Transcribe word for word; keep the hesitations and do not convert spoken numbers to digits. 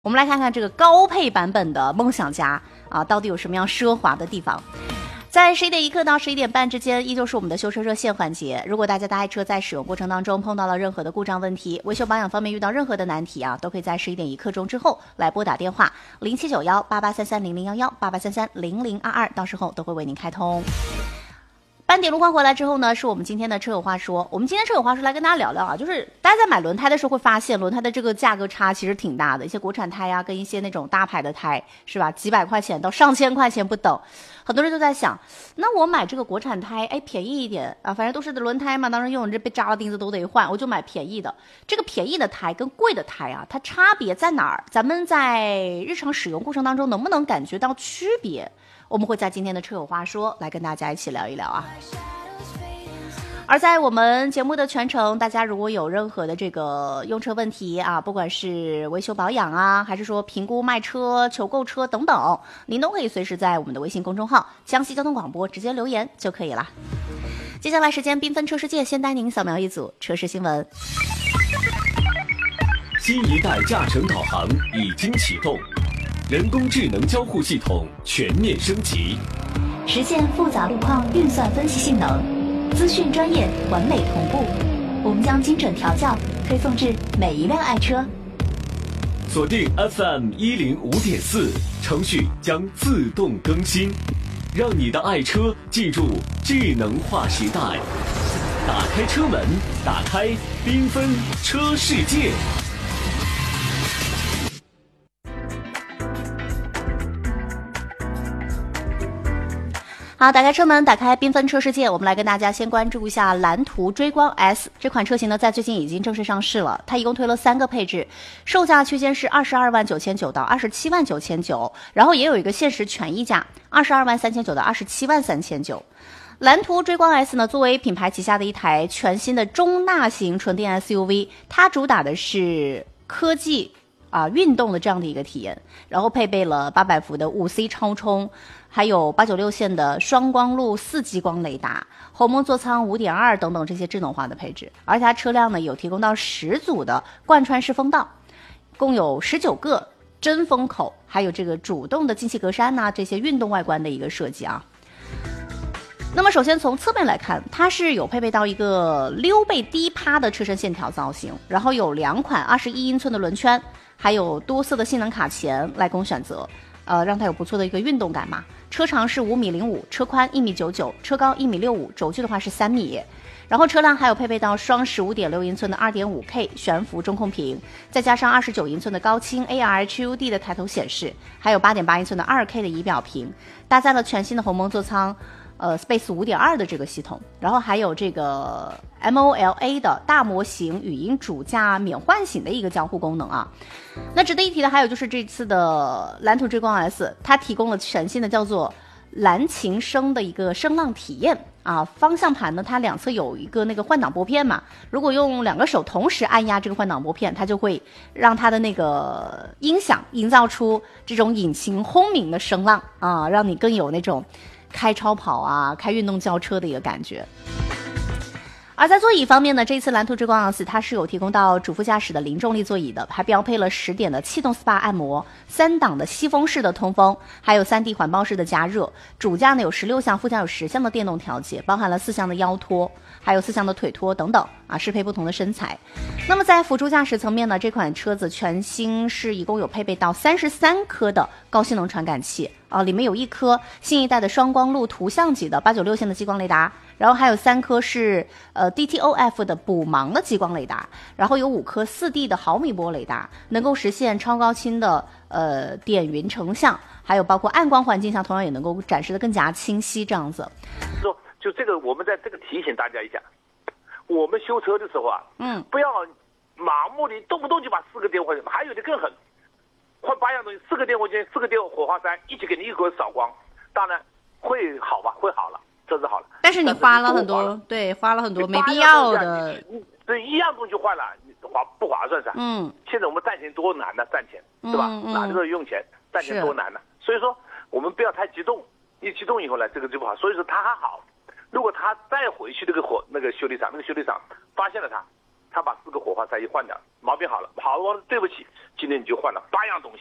我们来看看这个高配版本的梦想家啊，到底有什么样奢华的地方？在十一点一刻到十一点半之间，依旧是我们的修车热线环节。如果大家的爱车在使用过程当中碰到了任何的故障问题，维修保养方面遇到任何的难题啊，都可以在十一点一刻钟之后来拨打电话零七九幺八八三三零零幺幺八八三三零零二二，到时候都会为您开通。斑点路况回来之后呢，是我们今天的车友话说。我们今天车友话说来跟大家聊聊啊，就是大家在买轮胎的时候会发现，轮胎的这个价格差其实挺大的，一些国产胎啊，跟一些那种大牌的胎是吧，几百块钱到上千块钱不等。很多人都在想，那我买这个国产胎，哎，便宜一点啊，反正都是的轮胎嘛，当然用这被扎了钉子都得换，我就买便宜的。这个便宜的胎跟贵的胎啊，它差别在哪儿？咱们在日常使用过程当中能不能感觉到区别？我们会在今天的车友话说来跟大家一起聊一聊啊。而在我们节目的全程，大家如果有任何的这个用车问题啊，不管是维修保养啊，还是说评估卖车、求购车等等，您都可以随时在我们的微信公众号江西交通广播直接留言就可以了。接下来时间缤纷车世界，先带您扫描一组车市新闻。 新一代驾乘导航已经启动，人工智能交互系统全面升级， 实现复杂路况运算分析性能，资讯专业完美同步。我们将精准调教推送至每一辆爱车。 锁定 F M 一零五点四，程序将自动更新，让你的爱车记住智能化时代。打开车门，打开缤纷车世界。 好，打开车门，打开缤纷车世界，我们来跟大家先关注一下蓝图追光 S 这款车型呢，在最近已经正式上市了。它一共推了三个配置，售价区间是二十二万九千九到二十七万九千九，然后也有一个限时权益价，二十二万三千九到二十七万三千九。蓝图追光 S 呢，作为品牌旗下的一台全新的中大型纯电 S U V， 它主打的是科技啊运动的这样的一个体验，然后配备了八百伏的五 C 超充。还有八九六线的双光路四激光雷达、鸿蒙座舱 五点二 等等这些智能化的配置，而且它车辆呢有提供到十组的贯穿式风道，共有十九个真风口，还有这个主动的进气格栅呐、啊，这些运动外观的一个设计啊。那么首先从侧面来看，它是有配备到一个溜背低趴的车身线条造型，然后有两款二十一英寸的轮圈，还有多色的性能卡钳来供选择，呃，让它有不错的一个运动感嘛。车长是五米零五，车宽一米九九，车高一米六五，轴距的话是三米。然后车辆还有配备到双十五点六英寸的 二点五K 悬浮中控屏，再加上二十九英寸的高清 A R H U D 的抬头显示，还有八点八英寸的 二K 的仪表屏，搭载了全新的鸿蒙座舱。呃 Space 五点二 的这个系统，然后还有这个 M O L A 的大模型语音主驾免唤醒的一个交互功能啊。那值得一提的还有就是这次的蓝图追光 S， 它提供了全新的叫做蓝琴声的一个声浪体验啊。方向盘呢，它两侧有一个那个换挡拨片嘛，如果用两个手同时按压这个换挡拨片，它就会让它的那个音响营造出这种引擎轰鸣的声浪啊，让你更有那种开超跑啊，开运动轿车的一个感觉。而在座椅方面呢，这一次蓝图追光 S 它是有提供到主副驾驶的零重力座椅的，还标配了十点的气动 S P A 按摩，三档的吸风式的通风，还有三 D 环抱式的加热。主驾呢有十六项，副驾有十项的电动调节，包含了四项的腰托，还有四项的腿托等等啊，适配不同的身材。那么在辅助驾驶层面呢，这款车子全新是一共有配备到三十三颗的高性能传感器啊，里面有一颗新一代的双光路图像级的八九六线的激光雷达，然后还有三颗是呃 D T O F 的补盲的激光雷达，然后有五颗 四 D 的毫米波雷达，能够实现超高清的呃点云成像，还有包括暗光环境下同样也能够展示的更加清晰这样子。 说就这个，我们在这个提醒大家一下，我们修车的时候啊， 嗯， 不要盲目的动不动就把四个电火，还有的更狠，换八样东西，四个电火圈，四个电火花塞一起给你一个扫光，当然会好吧，会好了。这是好了， 但是你花了很多，对，花了很多没必要的， 对，一样东西坏了，划不划算噻？嗯，现在我们赚钱多难呢，赚钱是吧？嗯嗯、哪里都用钱，赚钱多难呢？所以说我们不要太激动，一激动以后呢，这个就不好。所以说他还好，如果他再回去那个火那个修理厂，那个修理厂发现了他， 他把四个火花塞一换掉，毛病好了，好，对不起，今天你就换了八样东西。